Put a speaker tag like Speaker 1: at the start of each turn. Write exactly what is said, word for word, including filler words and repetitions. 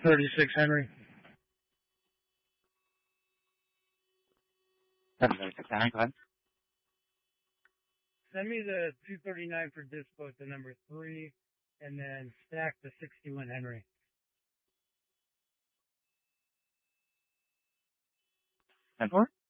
Speaker 1: thirty-six Henry.
Speaker 2: seven thirty-six Henry, go ahead.
Speaker 1: Send me the two thirty-nine for dispo at the number three, and then stack the sixty-one Henry.
Speaker 2: ten four.